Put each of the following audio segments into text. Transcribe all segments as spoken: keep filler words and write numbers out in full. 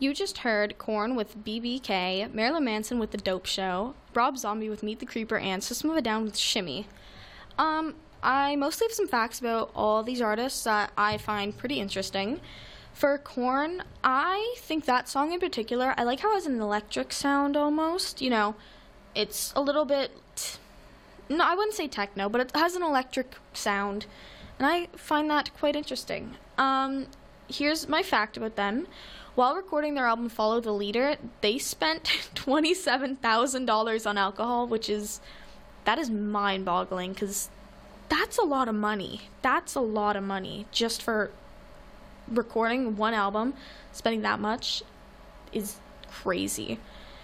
You just heard Korn with B B K, Marilyn Manson with The Dope Show, Rob Zombie with Meet the Creeper, and System of a Down with Shimmy. Um, I mostly have some facts about all these artists that I find pretty interesting. For Korn, I think that song in particular, I like how it has an electric sound almost. You know, it's a little bit, no, I wouldn't say techno, but it has an electric sound, and I find that quite interesting. Um, here's my fact about them. While recording their album Follow the Leader, they spent twenty-seven thousand dollars on alcohol, which is, that is mind-boggling, because that's a lot of money. That's a lot of money just for recording one album. Spending that much is crazy.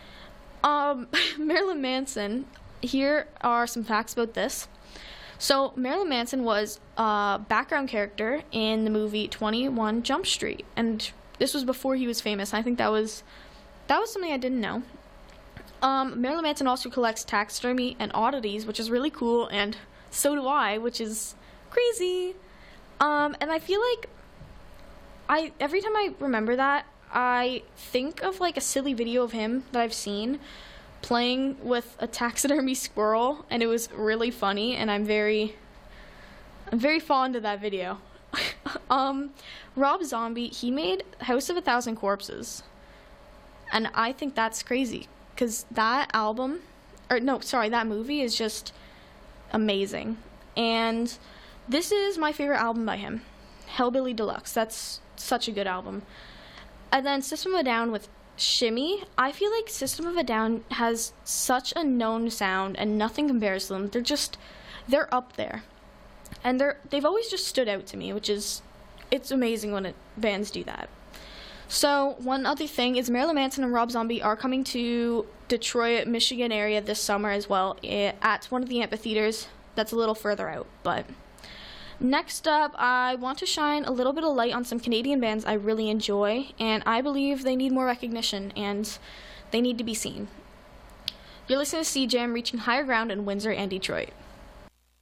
Um, Marilyn Manson, here are some facts about this. So, Marilyn Manson was a background character in the movie twenty-one Jump Street, and this was before he was famous. I think that was that was something I didn't know. Um, Marilyn Manson also collects taxidermy and oddities, which is really cool, and so do I, which is crazy. Um, and I feel like I every time I remember that, I think of like a silly video of him that I've seen playing with a taxidermy squirrel, and it was really funny, and I'm very I'm very fond of that video. um, Rob Zombie, he made House of a Thousand Corpses, and I think that's crazy, because that album, or no, sorry, that movie is just amazing, and this is my favorite album by him, Hellbilly Deluxe. That's such a good album. And then System of a Down with Shimmy, I feel like System of a Down has such a known sound, and nothing compares to them. They're just, they're up there. And they're they've always just stood out to me, which is, it's amazing when it, bands do that. So one other thing is Marilyn Manson and Rob Zombie are coming to Detroit, Michigan area this summer as well, at one of the amphitheaters that's a little further out. But next up, I want to shine a little bit of light on some Canadian bands I really enjoy, and I believe they need more recognition, and they need to be seen. You're listening to C-Jam, reaching higher ground in Windsor and Detroit.